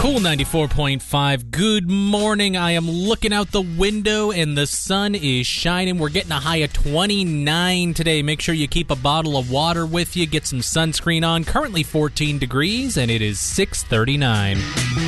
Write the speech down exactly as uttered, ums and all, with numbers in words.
Cool ninety-four point five. Good morning. I am looking out the window and the sun is shining. We're getting a high of twenty-nine today. Make sure you keep a bottle of water with you. Get some sunscreen on. Currently fourteen degrees and it is six thirty-nine.